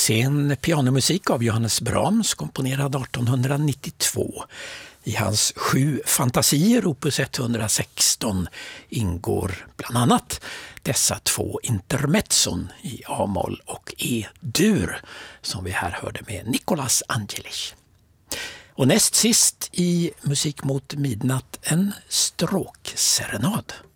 sen pianomusik av Johannes Brahms, komponerad 1892. I hans 7 fantasier, opus 116, ingår bland annat dessa 2 intermezzon i A-moll och E-dur som vi här hörde med Nicolas Angelis. Och näst sist i Musik mot midnatt en stråkserenad.